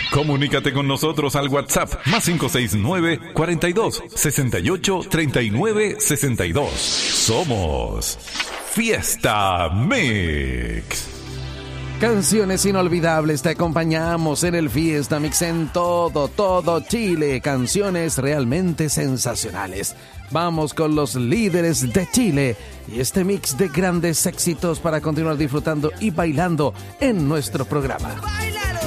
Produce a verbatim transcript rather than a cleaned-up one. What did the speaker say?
Comunícate con nosotros al WhatsApp más cinco seis nueve, cuarenta y dos, sesenta y ocho, treinta y nueve, sesenta y dos. Somos Fiesta Mix. Canciones inolvidables, te acompañamos en el Fiesta Mix en todo, todo Chile. Canciones realmente sensacionales. Vamos con los líderes de Chile y este mix de grandes éxitos para continuar disfrutando y bailando en nuestro programa.